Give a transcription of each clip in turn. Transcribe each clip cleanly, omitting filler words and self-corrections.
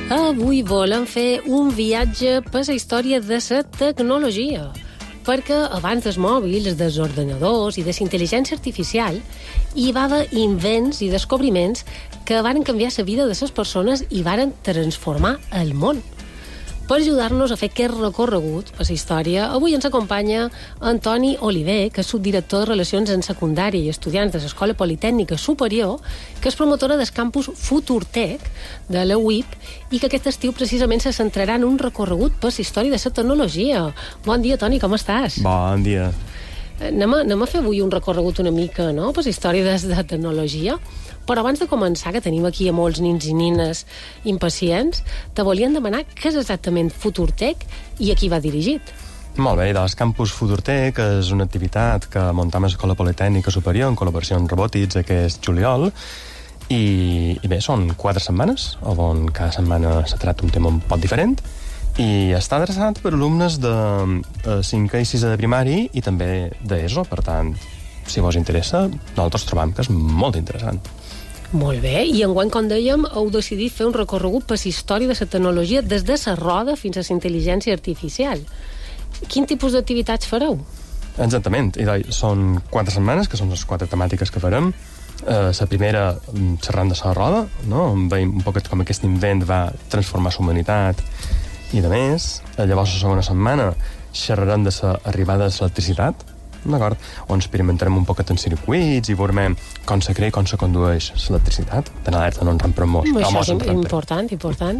Avui volem fer un viatge per la història de la tecnologia, perquè abans dels mòbils, dels ordenadors i de la intel·ligència artificial hi va haver invents i descobriments que van canviar la vida de les persones i van transformar el món. Per ajudar-nos a fer aquest recorregut per la història, avui ens acompanya Antoni Oliver, que és subdirector de Relacions en Secundària i Estudiants de l'Escola Politècnica Superior, que és promotora del campus FuturTech de la UIP i que aquest estiu precisament se centrarà en un recorregut per la història de la tecnologia. Bon dia, Toni, com estàs? Bon dia. Anem a fer avui un recorregut una mica, no?, per la història de la tecnologia. Però abans de començar, que tenim aquí a molts nins i nines impacients, te volien demanar què és exactament FuturTech i a qui va dirigit. Molt bé, doncs Campus FuturTech és una activitat que muntem a l'Escola Politècnica Superior en col·laboració amb Robotits aquest juliol i bé, són 4 setmanes on cada setmana s'ha tractat un tema un poc diferent i està adreçat per alumnes de 5è i 6è de primari i també d'ESO, per tant, si vos interessa, nosaltres trobam que és molt interessant. Molt bé, i enguany, com dèiem, heu decidit fer un recorregut per la història de la tecnologia des de la roda fins a la intel·ligència artificial. Quin tipus d'activitats fareu? Exactament, i són 4 setmanes, que són les 4 temàtiques que farem. La primera, xerrant de la roda, no? Veiem un poc com aquest invent va transformar la humanitat i de més. Llavors, la segona setmana, xerrarem de l'arribada de l'electricitat, d'acord? On experimentarem un poquet en circuits i veurem com se crea i com se condueix l'electricitat. Ten alerta, no ens rampem molts. Això és important.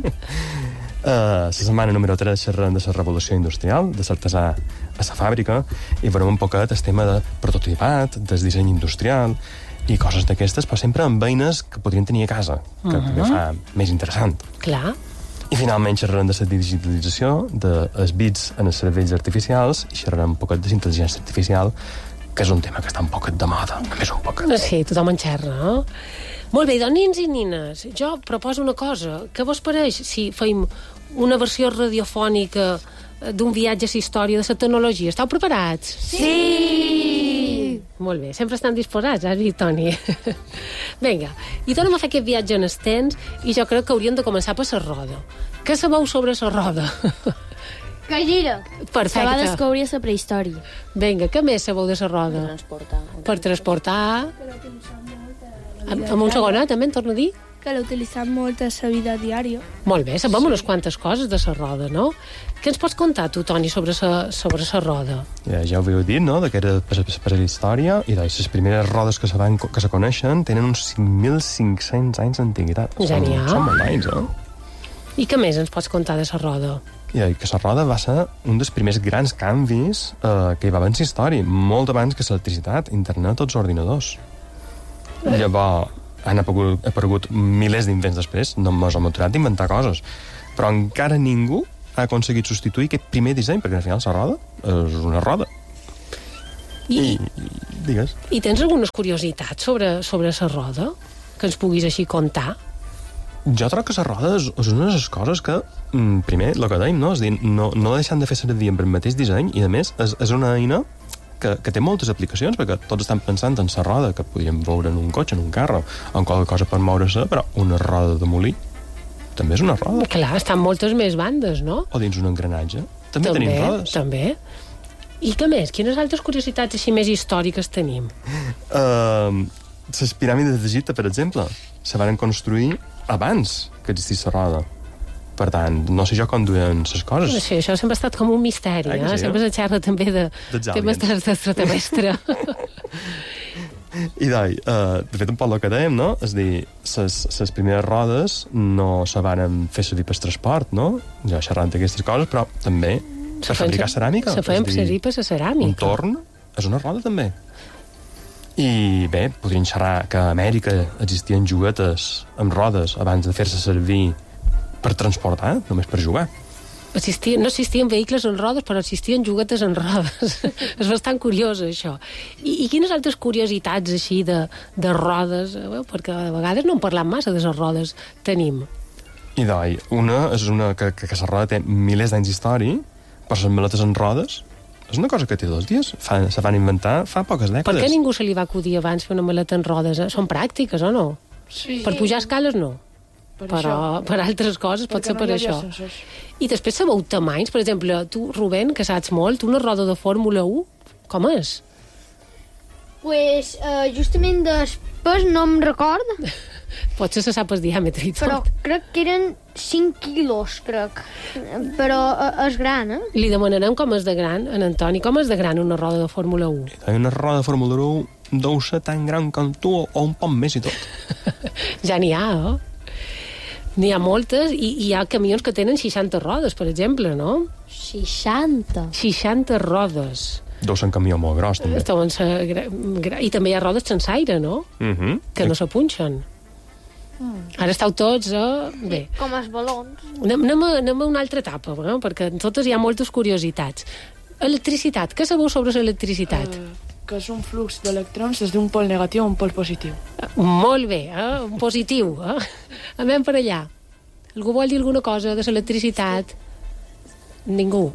La setmana número 3 xerrarem de la revolució industrial, de l'artesà a la fàbrica, i veurem un poquet el tema de prototipat, del disseny industrial i coses d'aquestes, però sempre amb eines que podrien tenir a casa, que també fa més interessant. Clar. I finalment xerrarem de la digitalització, dels bits en els cervells artificials, i xerrarem un poquet de intel·ligència artificial, que és un tema que està un poquet de moda. És un poquet. Sí, tothom en xerra, no? Molt bé, doncs, nins i nines, jo proposo una cosa. Què vos pareix si fem una versió radiofònica d'un viatge a la història de la tecnologia? Esteu preparats? Sí! Molt bé, sempre estan disposats, has vist, Toni? Vinga, i tornem a fer aquest viatge en el temps i jo crec que hauríem de començar per la roda. Què sabeu sobre la roda? Que gira. Perfecte. Se va descobrir a la prehistòria. Vinga, què més sabeu de la roda? Per transportar. Amb un segonet, també, en torno a dir? Que l'utilitzem molt a la vida diària. Molt bé, sabem unes quantes coses de la roda, no? Què ens pots contar, tu, Toni, sobre la roda? Ja ho heu dit, no?, que era per la història, i les primeres rodes que se coneixen tenen uns 5.500 anys d'antiguitat. Genial. Són molt anys, I què més ens pots contar de la roda? I que la roda va ser un dels primers grans canvis que hi va haver en la història, molt abans que l'electricitat, internet o els ordinadors. Llavors, han aparegut milers d'invents després, no ens hem aturat d'inventar coses, però encara ningú ha aconseguit substituir aquest primer disseny, perquè al final la roda és una roda. I digues. I tens algunes curiositats sobre la roda que ens puguis així contar? Jo trobo que la roda és una de les coses que, primer, el que dèiem, no? És dir, no deixant de fer servir amb el mateix disseny, i a més és una eina que té moltes aplicacions, perquè tots estan pensant en la roda, que podríem veure en un cotxe, en un carro, o en qualque cosa per moure-se, però una roda de molí també és una roda. Clar, estan moltes més bandes, no? O dins un engranatge. També tenim rodes. També. I què més? Quines altres curiositats així més històriques tenim? Les piràmides d'Egipte, per exemple, se van construir abans que existís la roda. Per tant, no sé jo com duien les coses. Sí, això sempre ha estat com un misteri, eh? Sí, sempre se xerra també de temes d'extraterrestre. I de fet, un poc el que dèiem, no? És dir, les primeres rodes no se van fer servir per transport, no? Jo xerrant d'aquestes coses, però també per fabricar ceràmica. Se feien servir per la ceràmica. Un torn és una roda, també. I bé, podríem xerrar que a Amèrica existien juguetes amb rodes abans de fer-se servir per transportar, només per jugar. No existien vehicles en rodes, però existien juguetes en rodes. És bastant curiós, això. I quines altres curiositats, així, de rodes? Perquè a vegades no en parlam massa de les rodes. Tenim. I una és que la roda té milers d'anys d'història, però les maletes en rodes és una cosa que té 2 dies. Se van inventar fa poques dècades. Per què ningú se li va acudir abans fer una maleta en rodes? Són pràctiques, o no? Sí. Per pujar escales, no? però per altres coses pot ser per això. I després sabeu tamanys, per exemple, tu, Rubén, que saps molt, una roda de Fórmula 1, com és? Pues, justament després no em record, Potser se sap el diàmetre i tot. però crec que eren 5 quilos, crec. Però és gran, eh? Li demanarem com és de gran, en Antoni, com és de gran una roda de Fórmula 1? Una roda de Fórmula 1 deu ser tan gran com tu o un poc més i tot. Ja n'hi ha, eh? N'hi ha moltes i hi ha camions que tenen 60 rodes, per exemple, no? 60. 60 rodes. Deu ser un camió molt gros, també. Deuen ser I també hi ha rodes sense aire, no? Que no s'apunxen. Ara esteu tots bé. Com els balons. Anem a una altra etapa, perquè en totes hi ha moltes curiositats. Electricitat. Què sabeu sobre l'electricitat? Que és un flux d'electrons des d'un pol negatiu a un pol positiu. Molt bé, un positiu. Anem per allà. Algú vol dir alguna cosa de l'electricitat? Ningú.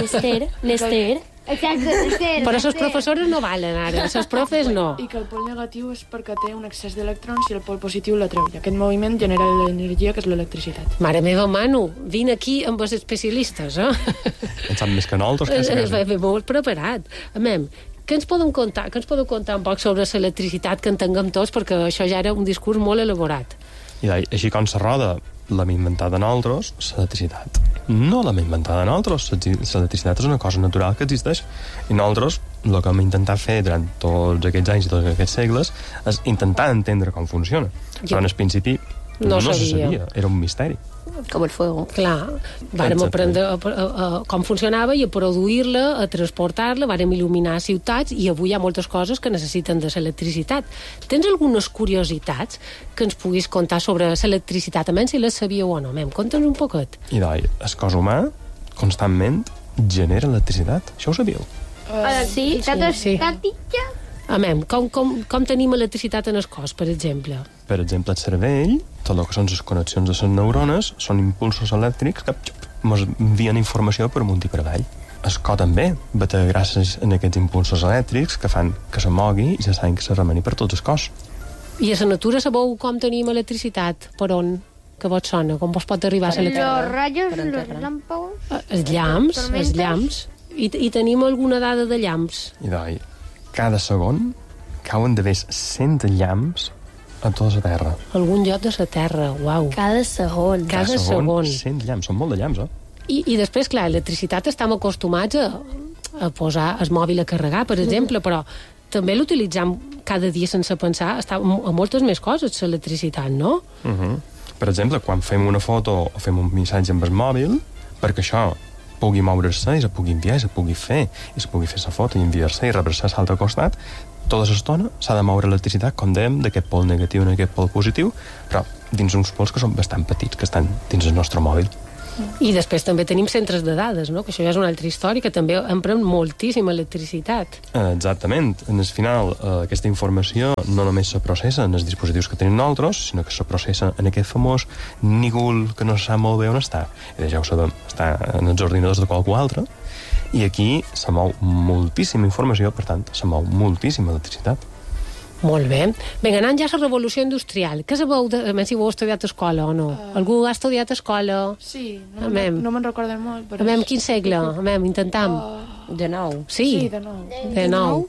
L'Ester. Exacte, Però les professores no valen ara, les profes no. I que el pol negatiu és perquè té un excés d'electrons i el pol positiu l'atreu. I aquest moviment genera l'energia, que és l'electricitat. Mare meva, Manu, vine aquí amb els especialistes, En sap més que nosaltres, que Ve molt preparat. Amem, què ens podeu contar? Què ens podeu contar un poc sobre l'electricitat, que entenguem tots, perquè això ja era un discurs molt elaborat. I així com la roda l'hem inventada nosaltres, l'electricitat no l'hem inventada nosaltres. L'electricitat és una cosa natural que existeix. I nosaltres el que hem intentat fer durant tots aquests anys i tots aquests segles és intentar entendre com funciona. Però en el principi no se sabia, era un misteri. Com el fuego. Clar, vàrem aprendre com funcionava i a produir-la, a transportar-la, vàrem il·luminar ciutats i avui hi ha moltes coses que necessiten de l'electricitat. Tens algunes curiositats que ens puguis contar sobre l'electricitat? A menys si les sabíeu o no. Conta'ns un poquet. I el cos humà constantment genera electricitat. Això ho sabíeu? Sí. Estàtica. Amem, com tenim electricitat en el cos, per exemple? Per exemple, el cervell, tot el que són les connexions de les neurones, són impulsos elèctrics que ens envien informació per amunt i per avall. El cor també bata gràcies a aquests impulsos elèctrics que fan que se mogui i la sang que se remeni per tots el cos. I a la natura sabeu com tenim electricitat? Per on? Que vos sona? Com vos pot arribar a l'electricitat? Los rayos, los lámpagos. Els llamps. I tenim alguna dada de llamps? I cada segon cauen d'haver 100 llamps a tota la Terra. Algun lloc de la Terra, uau. Cada segon. Cada segon. 100 llamps, són molt de llamps, I després, clar, l'electricitat estem acostumats a posar el mòbil a carregar, per exemple, però també l'utilitzam cada dia sense pensar, està a moltes més coses, l'electricitat, no? Per exemple, quan fem una foto o fem un missatge amb el mòbil, perquè això pugui moure-se i se pugui enviar i se pugui fer la foto i enviar-se i rebre-se a l'altre costat, tota l'estona s'ha de moure l'electricitat, com dèiem, d'aquest pol negatiu a aquest pol positiu, però dins uns pols que són bastant petits, que estan dins el nostre mòbil. I després també tenim centres de dades, no? Que això ja és una altra història, que també empren moltíssima electricitat. Exactament. En el final, aquesta informació no només se processa en els dispositius que tenim nosaltres, sinó que se processa en aquest famós nígul que no se sap molt bé on està. I ja ho sabem, està en els ordinadors de qualcú altre, i aquí se mou moltíssima informació, per tant, se mou moltíssima electricitat. Molt bé. Vinga, anant ja a la revolució industrial. Què sabeu, a més si ho heu estudiat a escola o no? Algú ha estudiat a escola? Sí, no me'n recorden molt. Però quin segle? Intentam. De nou. Sí, de nou. De nou.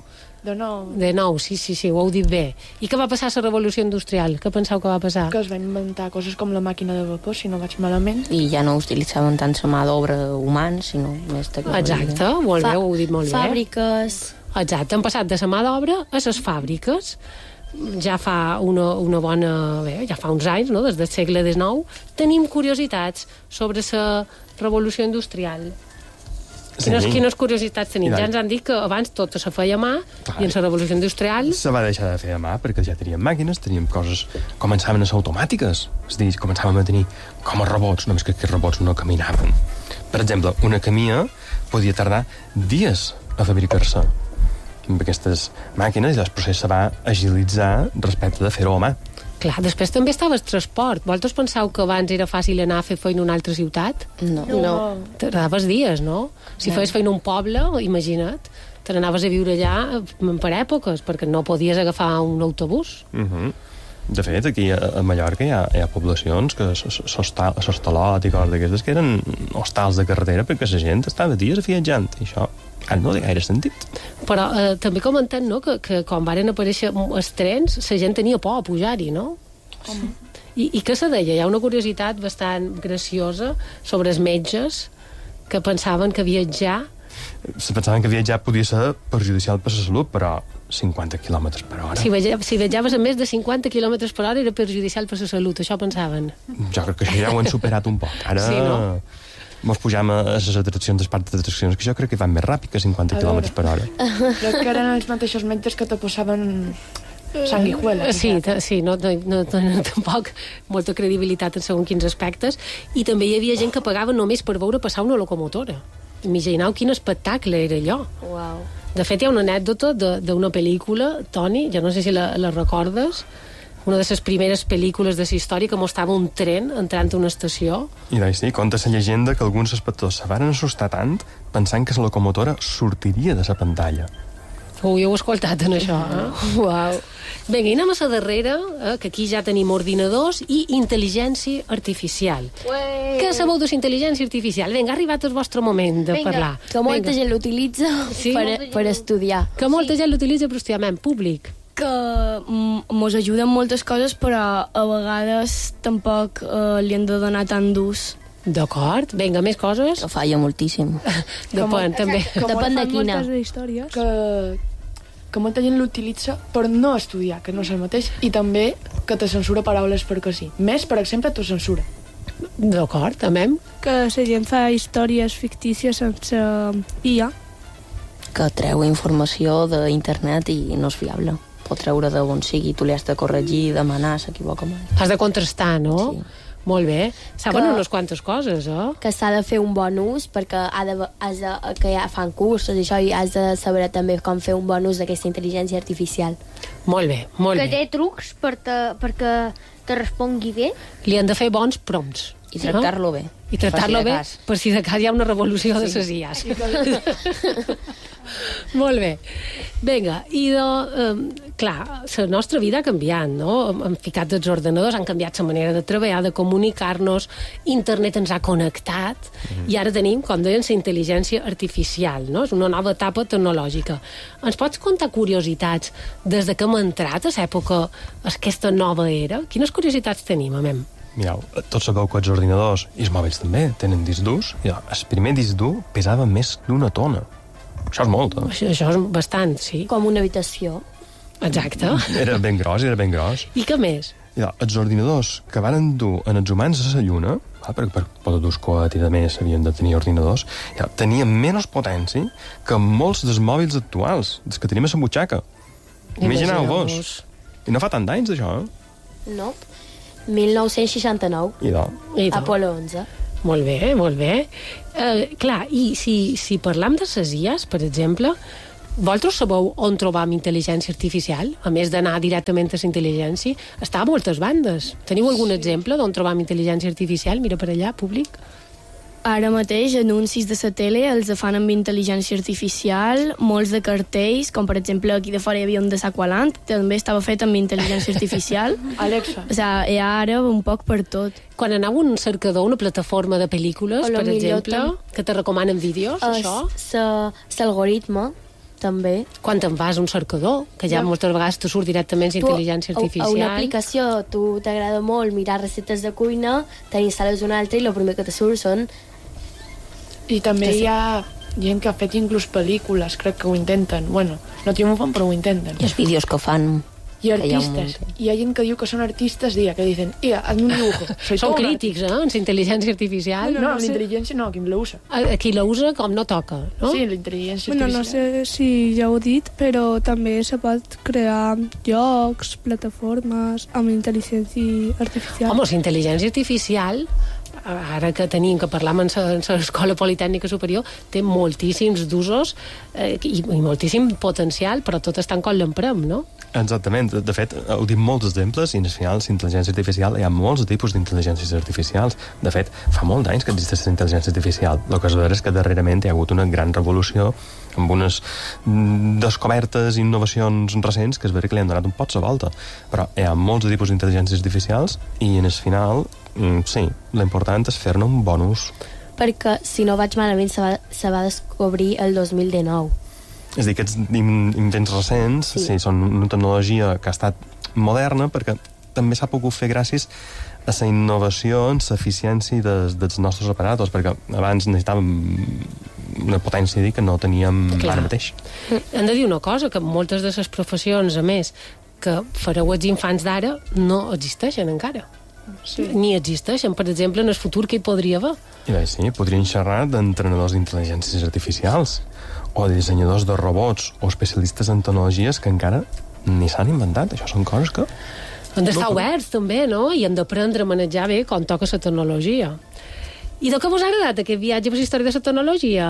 De nou, sí, ho heu dit bé. I què va passar a la revolució industrial? Què penseu que va passar? Que es van inventar coses com la màquina de vapor, si no vaig malament. I ja no utilitzaven tant la mà d'obra humana, sinó més tecnologia. Exacte, molt bé, ho heu dit molt bé. Fàbriques. Exacte, han passat de la mà d'obra a les fàbriques. Ja fa una bona... Bé, ja fa uns anys, no?, des del segle XIX, tenim curiositats sobre la revolució industrial. Quines curiositats tenim? Ja ens han dit que abans tot se feia a mà, i en la revolució industrial... Se va deixar de fer a mà perquè ja teníem màquines, teníem coses... Començaven a ser automàtiques, és a dir, començàvem a tenir com a robots, només que aquests robots no caminaven. Per exemple, una camia podia tardar dies a fabricar-se amb aquestes màquines, i el procés se va agilitzar respecte de fer-ho a mà. Clar, després també estava el transport. Vosaltres penseu que abans era fàcil anar a fer feina a una altra ciutat? No. Tardaves dies, no? Si feies feina a un poble, imagina't, te n'anaves a viure allà per èpoques, perquè no podies agafar un autobús. De fet, aquí a Mallorca hi ha poblacions que s'Hostalot i coses d'aquestes que eren hostals de carretera perquè la gent estava dies viatjant i això no té gaire sentit. Però també comentem, no?, que quan varen aparèixer els trens la gent tenia por a pujar-hi, no? I què se deia? Hi ha una curiositat bastant graciosa sobre els metges que pensaven que viatjar podia ser perjudicial per la salut, però 50 km per hora. Si viatjaves a més de 50 km per hora era perjudicial per la salut, això pensaven. Jo crec que això ja ho han superat un poc. Ara sí, no? Mos pujam a les atraccions, als parcs d'atraccions, que jo crec que van més ràpid que 50 km per hora. Crec que eren els mateixos metges que te posaven sanguijueles. Sí, no tenen tampoc molta credibilitat en segons quins aspectes, i també hi havia gent que pagava només per veure passar una locomotora. Imagineu quin espectacle era allò. Uau. De fet, hi ha una anècdota d'una pel·lícula, Toni, jo no sé si la recordes, una de les primeres pel·lícules de la història que mostrava un tren entrant a una estació. I sí, conta la llegenda que alguns espectadors se varen assustar tant pensant que la locomotora sortiria de la pantalla. Jo ho he escoltat, en això. Uau. Vinga, i anem a la darrera, que aquí ja tenim ordinadors i intel·ligència artificial. Què sabeu de la intel·ligència artificial? Vinga, ha arribat el vostre moment de parlar. Que molta gent l'utilitza per estudiar. Que molta gent l'utilitza per estudiar, en públic. Que mos ajuda en moltes coses, però a vegades tampoc li han de donar tant d'ús. D'acord, vinga, més coses? Que falla moltíssim. Depèn, també. Depèn de quina. Que molta gent l'utilitza per no estudiar, que no és el mateix, i també que te censura paraules perquè sí. Més, per exemple, te censura. D'acord, també. Que la gent fa històries fictícies sense IA. Que treu informació d'internet i no és fiable. Pot treure d'on sigui, tu li has de corregir, demanar, s'equivoca molt. Has de contrastar, no? Sí. Molt bé. Saben unes quantes coses, Que s'ha de fer un bon ús, perquè que ja fan cursos i això, i has de saber també com fer un bon ús d'aquesta intel·ligència artificial. Molt bé, molt bé. Que té trucs perquè te respongui bé. Li han de fer bons prompts. I tractar-lo bé. I tractar-lo bé, per si de cas hi ha una revolució de les IAs. Molt bé. Vinga, i clar, la nostra vida ha canviat, no? Hem ficat els ordenadors, han canviat la manera de treballar, de comunicar-nos, internet ens ha connectat, i ara tenim, com deien, la intel·ligència artificial, no? És una nova etapa tecnològica. Ens pots contar curiositats des de que hem entrat a l'època, aquesta nova era? Quines curiositats tenim, amem? Mireu, tots sabeu que els ordinadors i els mòbils també tenen disc durs. El primer disc dur pesava més d'una tona. Això és molt, Això és bastant, sí. Com una habitació. Exacte. Era ben gros. I què més? Els ordinadors que varen dur en els humans a la Lluna, perquè per poder dur el coet i de més havien de tenir ordinadors, tenien menys potència que molts dels mòbils actuals, dels que tenim a la butxaca. Imagineu-vos. I no fa tant d'anys, d'això, No. 1969. Apolo 11. Molt bé, molt bé. Clar, i si parlam de les IAs, per exemple, vosaltres sabeu on trobam intel·ligència artificial? A més d'anar directament a la intel·ligència, està a moltes bandes. Teniu algun exemple d'on trobam intel·ligència artificial? Mira per allà, públic. Ara mateix, anuncis de la tele els fan amb intel·ligència artificial, molts de cartells, com per exemple aquí de fora hi havia un de Saqualand, també estava fet amb intel·ligència artificial. Alexa. O sigui, hi ha ara un poc per tot. Quan aneu a un cercador, una plataforma de pel·lícules, per exemple, que te recomanen vídeos, això? L'algoritme, també. Quan te'n vas a un cercador, que ja moltes vegades te surt directament intel·ligència artificial. A una aplicació, tu t'agrada molt mirar receptes de cuina, te n'instal·les una altra i el primer que te surt són... I també hi ha gent que ha fet inclús pel·lícules, crec que ho intenten. Bueno, no triomfen, però ho intenten. I els vídeos que fan... I artistes. Hi ha gent que diu que són artistes, que dicen, hazme un dibujo. Són crítics, en la intel·ligència artificial. No, la intel·ligència no, qui la usa. Qui la usa com no toca, no? Sí, la intel·ligència artificial. No sé si ja ho he dit, però també se pot crear jocs, plataformes, amb intel·ligència artificial. Home, la intel·ligència artificial, ara que tenim que parlar en l'Escola Politècnica Superior, té moltíssims d'usos i moltíssim potencial, però tot està en com l'emprem, no? Exactament. De fet, heu dit molts exemples i al final l'intel·ligència artificial, hi ha molts tipus d'intel·ligències artificials. De fet, fa molts anys que existeix la intel·ligència artificial. El que és vera és que darrerament hi ha hagut una gran revolució amb unes descobertes i innovacions recents que és vera que li han donat un pot la volta. Però hi ha molts tipus d'intel·ligències artificials i en el final, sí, l'important és fer-ne un bon ús. Perquè, si no vaig malament, se va descobrir el 2019. És a dir, aquests invents recents sí, són una tecnologia que ha estat moderna perquè també s'ha pogut fer gràcies a la innovació en l'eficiència dels nostres aparatos, perquè abans necessitàvem una potència que no teníem ara mateix. Hem de dir una cosa, que moltes de les professions, a més, que fareu els infants d'ara, no existeixen encara. Sí. Ni existeixen. Per exemple, en el futur que hi podria haver. I bé, sí, podrien xerrar d'entrenadors d'intel·ligències artificials o de dissenyadors de robots o especialistes en tecnologies que encara ni s'han inventat. Això són coses que... Han d'estar oberts, també, no? I han d'aprendre a manejar bé com toca la tecnologia. I de què vos ha agradat aquest viatge per la història de la tecnologia?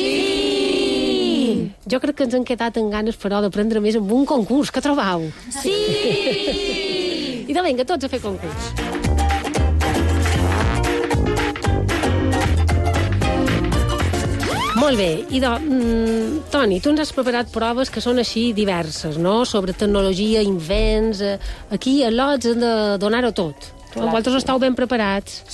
Sí! Jo crec que ens han quedat en ganes, però, d'aprendre més amb un concurs. Què trobau? Sí! I de vinga, tots a fer concurs. Molt bé, i Toni, tu ens has preparat proves que són així diverses, no?, sobre tecnologia, invents... Aquí a Lots hem de donar-ho tot. Vosaltres esteu ben preparats?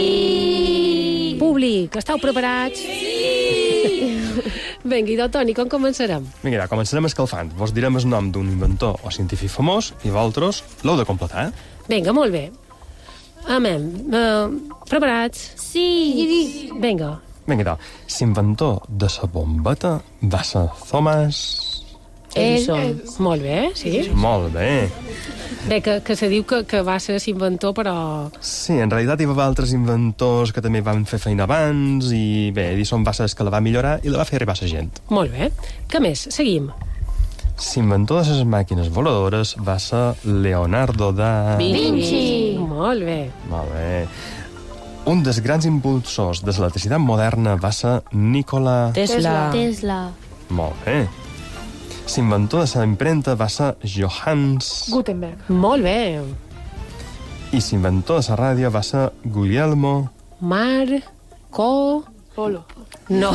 Sí! Públic, esteu preparats? Sí! Vinga, i Toni, com començarem? Vinga, començarem escalfant. Vos direm el nom d'un inventor o científic famós i vosaltres l'heu de completar. Vinga, molt bé. Amén. Preparats? Sí! Vinga. Vinga, l'inventor de la bombeta va ser Thomas... Edison. Molt bé, sí. Molt bé. Bé, que se diu que va ser l'inventor, però... Sí, en realitat hi va haver altres inventors que també van fer feina abans i bé, Edison va ser el que la va millorar i la va fer arribar a la gent. Molt bé. Què més? Seguim. L'inventor de les màquines voladores va ser Leonardo da Vinci! Molt bé. Molt bé. Un dels grans impulsors de l'electricitat moderna va ser Nikola Tesla. Molt bé. L'inventor de la impremta va ser Johannes Gutenberg. Molt bé. i l'inventor de la ràdio va ser Guglielmo Marco... Polo. No.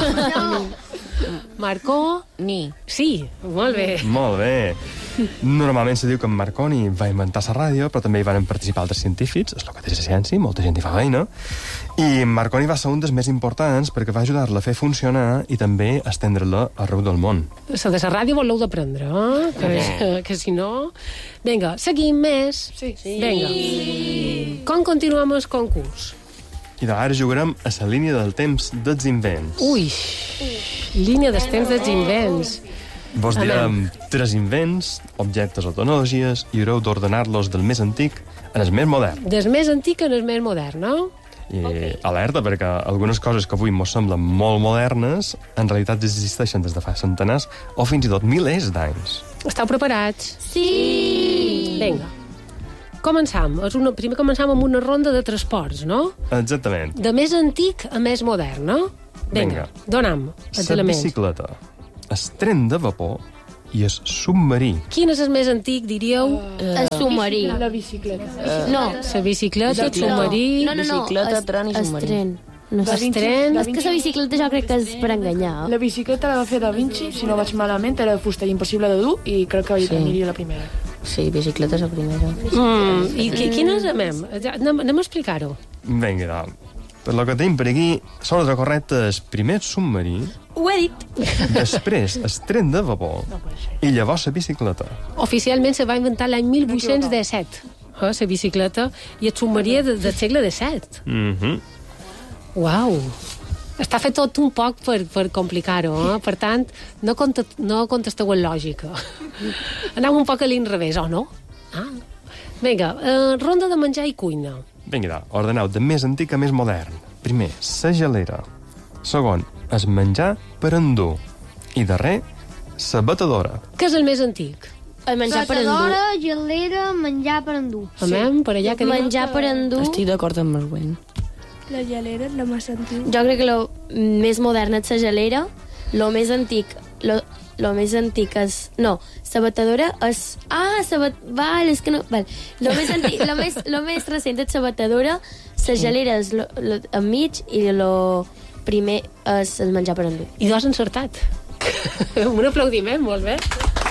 Marco... Ni. Sí, molt bé. Molt bé. Normalment se diu que en Marconi va inventar la ràdio, però també hi van participar altres científics, és el que té la ciència, molta gent hi fa feina, i Marconi va ser un dels més importants perquè va ajudar-la a fer funcionar i també a estendre-la arreu del món. La de la ràdio voleu d'aprendre, que si no... Vinga, seguim més. Sí. Vinga. Com continuem el concurs? I ara jugarem a la línia del temps dels invents. Ui, línia dels temps dels invents. Vos direm 3 invents, objectes o tecnologies, i haureu d'ordenar-los del més antic en el més modern. Del més antic en el més modern, no? I alerta, perquè algunes coses que avui mos semblen molt modernes en realitat existeixen des de fa centenars o fins i tot milers d'anys. Esteu preparats? Sí! Vinga. Començam. Primer començam amb una ronda de transports, no? Exactament. De més antic a més modern, no? Vinga. Donam els La elements. bicicleta, el tren de vapor i el submarí. Quin és el més antic, diríeu? El submarí. La bicicleta. No. La bicicleta, el submarí... No. Bicicleta, tren i submarí. Tren. No Da sé. Vinci. tren. És que la bicicleta jo crec que és per enganyar. La bicicleta la va fer Da Vinci, si no vaig malament, era de fusta i impossible de dur, i crec que aniria la primera. Sí, bicicleta és la primera. I quin és, anem a explicar-ho. Vinga, per lo que tenim per aquí, l'ordre correcte és primer submarí, Ho he dit. després el tren de vapor i llavors la bicicleta. Oficialment se va inventar l'any 1817, la bicicleta, i el submarí del segle XVII. Uau! Està fet tot un poc per complicar-ho, Per tant, no contesteu en lògica. Aneu un poc a l'inrevés, o no? Vinga, ronda de menjar i cuina. Vinga, ordeneu de més antic a més modern. Primer, la gelera. Segon, el menjar per endur. I darrer, la batedora. Què és el més antic? El menjar per endur. Batedora, gelera, menjar per endur. Amem, per allà que diuen Menjar per endur. Estic d'acord amb el Gwen. Jo crec que el més modern és la gelera, el més antic lo més antic és... No, la batedora és... Val, és que no... Val. Lo més antic, lo més recent és la batedora, la gelera és enmig i lo primer és el menjar per endur. I dos encertat. Un aplaudiment, molt bé.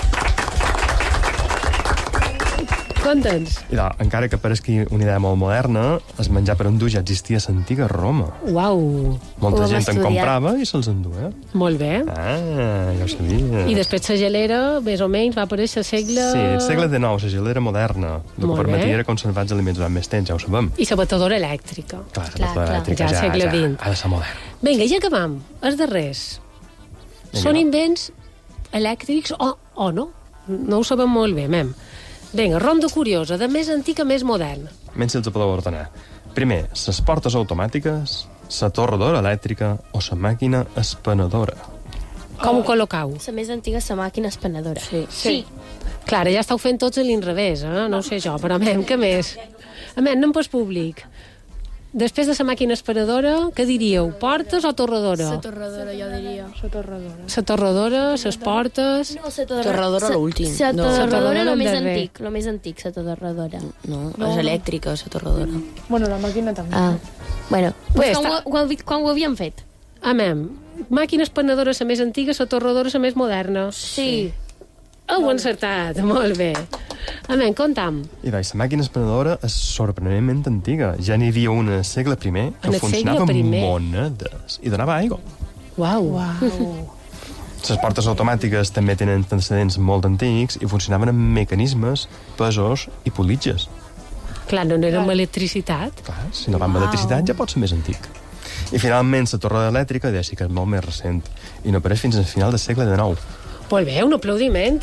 Contents. I encara que pareixi una idea molt moderna, el menjar per endur ja existia a l'antiga Roma. Uau. Molta Ho hem gent en estudiat. comprava i se'ls enduia. Molt bé. Ja ho sabia. I després la gelera, més o menys, va aparèixer al segle... Sí, el segle XIX, la gelera moderna, el que Molt permetia bé. era conservar els aliments durant més temps, ja ho sabem. I la batedora elèctrica. Clar, Clar, la elèctrica Ja al segle XX. ha de ser modern. Vinga, ja acabam. Els darrers. Vinga, Són va. invents elèctrics o no? No ho sabem molt bé, mem. Vinga, ronda curiosa, de més antic a més modern. Menys si els podeu ordenar. Primer, les portes automàtiques, la torradora elèctrica o la màquina espanadora. Com ho col·locau? La més antiga és la màquina espanadora. Sí. Clar, ja estàu fent tots a l'inrevés, no ho sé jo, però mem, què més? Anem pas públic. Després de la màquina espanadora, què diríeu? Portes o torradora? La torradora, jo diria. La torradora. La torradora, les portes... No, la Torradora l'últim. La No. torradora, torradora lo el més darrer. antic, lo més antic, la torradora. No, és elèctrica, la torradora. Bueno, la màquina també. Bueno, Bé, pues està- quan ho havíem fet? Amem, màquina espanadora la més antiga, la torradora la més moderna. Sí. Ho encertat, molt bé. Amem, comptam. I la màquina espanadora és sorprenentment antiga. Ja n'hi havia una al segle I En que el funcionava segle amb I. monedes i donava aigua. Uau. Les portes automàtiques també tenen antecedents molt antics i funcionaven amb mecanismes, pesos i politges. Clar, no era amb electricitat. Clar, si no va amb electricitat ja pot ser més antic. I finalment la torre elèctrica ja sí que és molt més recent i no apareix fins al final del segle XIX. Molt bé, un aplaudiment,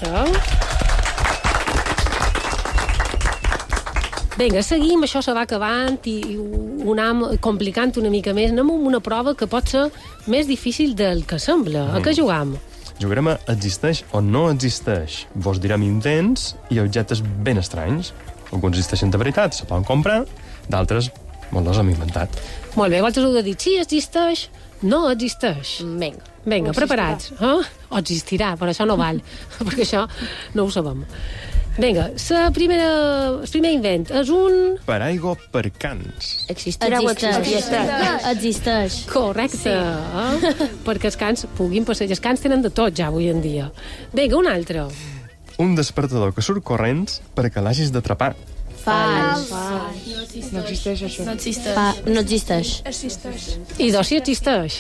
Vinga, seguim, això se va acabant i ho anem complicant una mica més. Anem amb una prova que pot ser més difícil del que sembla. A què jugam? Jugarem a existeix o no existeix. Vos direm invents i objectes ben estranys. Alguns existeixen de veritat, se poden comprar, d'altres mos els hem inventat. Molt bé, vosaltres heu de dir sí, existeix, no existeix. Vinga. Vinga, preparats. O existirà, però això no val, perquè això no ho sabem. Vinga, el primer invent és un... Paraigua per cans. Existeix. Correcte, perquè els cans puguin passejar. Els cans tenen de tot ja avui en dia. Vinga, un altre. Un despertador que surt corrents perquè l'hagis d'atrapar. Fals. No existeix això. No existeix. No existeix. I doncs sí existeix.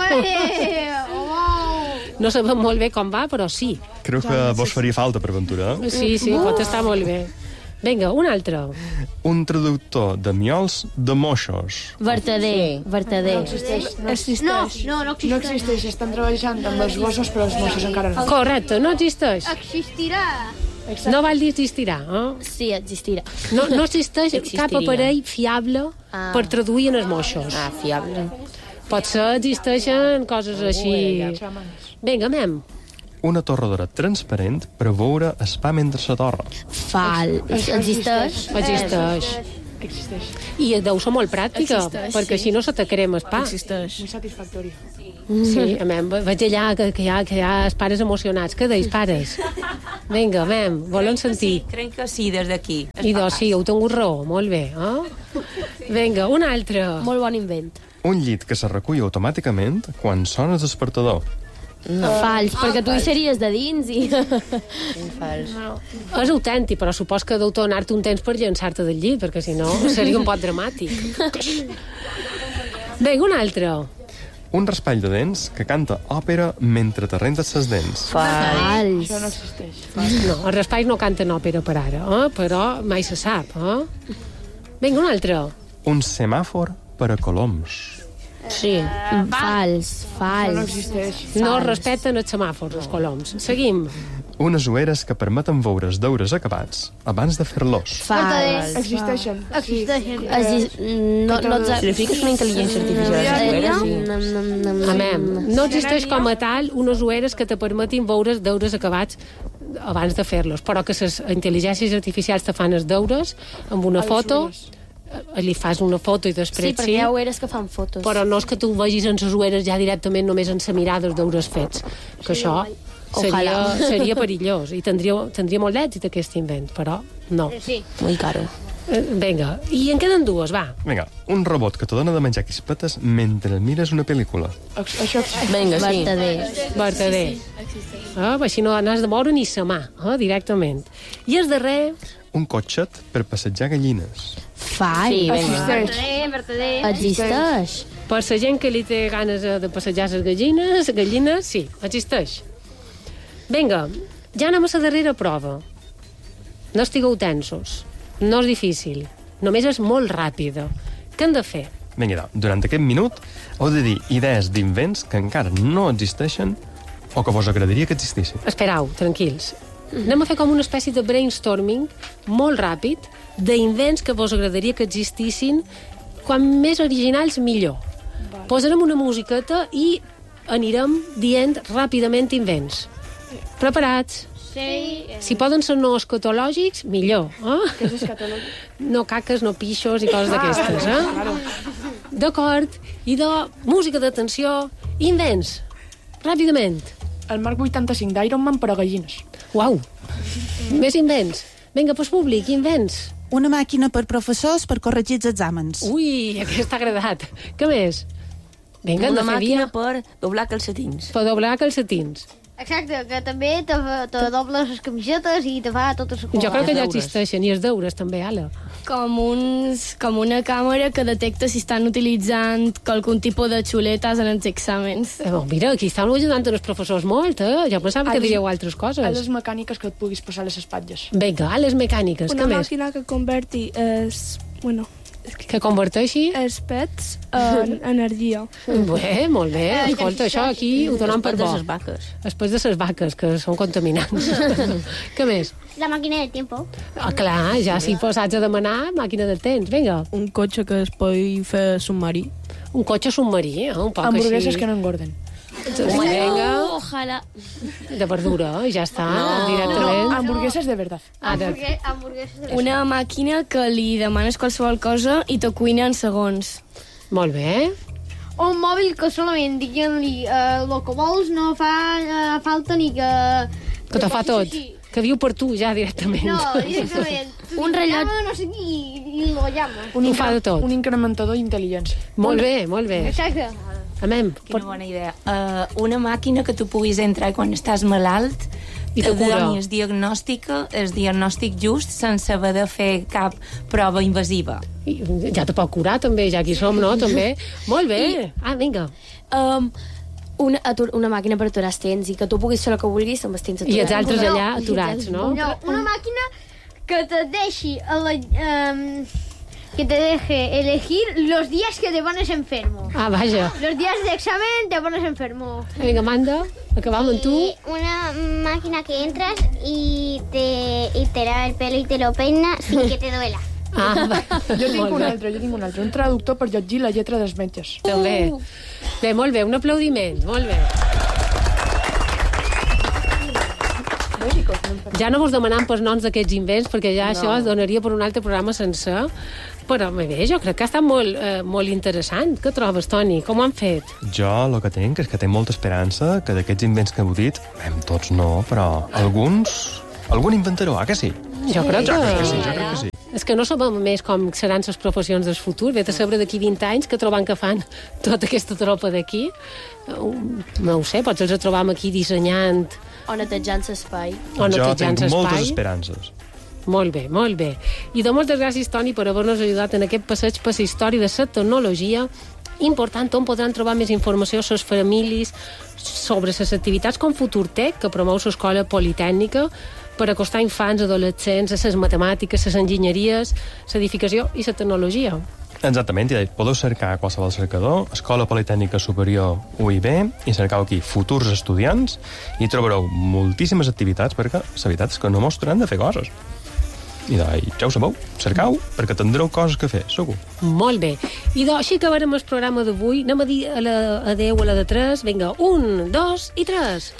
No sabem molt bé com va, però sí. Creu que vos faria falta per aventura? Sí, pot estar molt bé. Vinga, un altre. Un traductor de miols de moixos. Vertader. No No existeix. existeix, estan treballant amb els gossos, però els mossos encara no. Correcte, no existeix. Existirà. No val dir existirà, Sí, existirà. No existeix cap Existiria. aparell fiable per traduir en els moixos. Fiable. Potser existeixen coses així... Vinga, mem. Una torradora transparent per veure el pa mentre se torra. Fals. Existeix. Existeix. Existeix. I deu ser molt pràctica, Existeix, perquè així no se te crema el pa. Existeix. Muy satisfactori. Sí, mem, veig allà que hi ha els pares emocionats. Què deis, pares? Vinga, mem, volen sentir. Crec que sí, des d'aquí. I doncs sí, heu tingut raó, molt bé. Vinga, un altre. Molt bon invent. Un llit que se recull automàticament quan sona el despertador. Fals, perquè tu hi series de dins i... És autèntic, però supos que deu tornar-te un temps per llançar-te del llit, perquè si no seria un poc dramàtic. Vinga, un altre. Un raspall de dents que canta òpera mentre te rentes les dents. Fals. Això no existeix. No, els raspalls no canten òpera per ara, però mai se sap. Vinga, un altre. Un semàfor per a coloms. Sí. Fals. Això no existeix. No respecten els semàfors, els coloms. Seguim. Unes ulleres que permeten veure els deures acabats abans de fer-los. Fals. Existeixen. Existeixen. No Significa que una intel·ligència artificial No existeix com a tal unes ulleres que te permetin veure els deures acabats abans de fer-los, però que les intel·ligències artificials te fan els deures amb una foto, li fas una foto i després Sí, perquè hi ha ulleres que fan fotos. però no és que tu vegis en les ulleres ja directament només en la mirada els deures fets, que això Seria perillós i tindria molt d'èxit aquest invent, però no. Sí. Muy caro. Vinga, i en queden dues, va. Vinga, un robot que te dona de menjar crispetes mentre mires una pel·lícula. Això Vinga, sí. Vertader. Així no has de moure ni sa mà, directament. I el darrer... Un cotxet per passejar gallines. Sí, vinga. Existeix. Per la gent que li té ganes de passejar les gallines, sí, existeix. Vinga, ja anem a la darrera prova. No estigueu tensos. No és difícil. Només és molt ràpida. Què hem de fer? Vinga, durant aquest minut heu de dir idees d'invents que encara no existeixen o que vos agradaria que existissin. Esperau, tranquils. Anem a fer com una espècie de brainstorming molt ràpid d'invents que vos agradaria que existissin, quan més originals millor. Posarem una musiqueta i anirem dient ràpidament invents. Preparats? Sí. Si poden ser no escatològics, millor. Què és escatològic? No caques, no pixos i coses d'aquestes. D'acord. I de música d'atenció, invents. Ràpidament. El Mark 85 d'Iron Man per a gallines. Uau. Més invents. Vinga, pues públic, invents. Una màquina per professors per corregir els exàmens. Ui, aquest ha agradat. Què més? Vinga, Una de fer màquina via. per doblar calcetins. Per doblar calcetins. Exacte, que també te dobles les camisetes i te fa totes les coses. Jo crec que ja deures. existeixen, i els deures també, Ala. Com una càmera que detecta si estan utilitzant algun tipus de xuletes en els exàmens. Mira, aquí estan ajudant els professors molt, Jo pensava que diríeu altres A coses. les mecàniques que et puguis posar a les espatlles. Vinga, a les mecàniques, què més? Que converti Que converteixi? els pets en energia. Bé, molt bé. Escolta, això aquí ho donem per de bo. les vaques. Després de les vaques, que són contaminants. Què més? La màquina del tiempo. Clar, ja si posats a demanar, màquina del temps, vinga. Un cotxe que es pot fer submarí. Un cotxe submarí, un poc Hamburgueses així. que no engorden. Vinga, Ojalà. de verdura, ja està, No, directament. hamburgueses de verdad. Hamburgueses. Una màquina que li demanes qualsevol cosa i te cuina en segons. Molt bé. Un mòbil que solament diguent-li el que vols no fa falta ni que... Que te fa tot. Que viu per tu, ja, directament. No, directament. Un rellotge. Llama, no sé qui, i lo llama. Ho fa de tot. Un incrementador d'intel·ligència. Molt bé, molt bé. Exacte. Amem. Quina bona idea. Una màquina que tu puguis entrar quan estàs malalt I te cura. doni el diagnòstic just sense haver de fer cap prova invasiva. Ja te pot curar, també, ja aquí som, no? També. Molt bé. Vinga. Una màquina per aturar els temps i que tu puguis fer el que vulguis amb els temps aturats. I els altres allà aturats, no? No, una màquina que te deixi que te deje elegir los días que te pones enfermo. Vaja. Los días de examen te pones enfermo. Vinga, Amanda, acabam amb tu. Una máquina que entras y te lava el pelo y te lo peina sin que te duela. Jo tinc un altre. Un traductor per llegir la lletra dels metges. També. Bé, molt bé, un aplaudiment. Molt bé. Ja no vos demanam pels noms d'aquests invents, perquè ja això es donaria per un altre programa sencer. Però bé, jo crec que ha estat molt interessant. Què trobes, Toni? Com ho han fet? Jo el que tinc és que tinc molta esperança que d'aquests invents que heu dit, tots no, però algun inventaró, que sí? Jo crec que sí. És que no sabem més com seran les professions del futur. Vet a saber d'aquí 20 anys que trobam que fan tota aquesta tropa d'aquí. No ho sé, potser els trobam aquí dissenyant... O netejant l'espai. Jo tinc moltes esperances. Molt bé, molt bé. I de moltes gràcies, Toni, per haver-nos ajudat en aquest passeig per la història de la tecnologia important, on podran trobar més informació a les famílies sobre les activitats com FuturTech, que promou l'Escola Politècnica, per acostar infants, adolescents, a les matemàtiques, les enginyeries, l'edificació i la tecnologia. Exactament, i podeu cercar a qualsevol cercador, Escola Politècnica Superior UIB, i cercau aquí futurs estudiants, i trobareu moltíssimes activitats, perquè la veritat és que no mos de fer coses. I ja ho sabeu, cercau, perquè tindreu coses que fer, segur. Molt bé. I així acabarem el programa d'avui. Anem a dir adeu a la de 3. Vinga, 1, 2 i 3.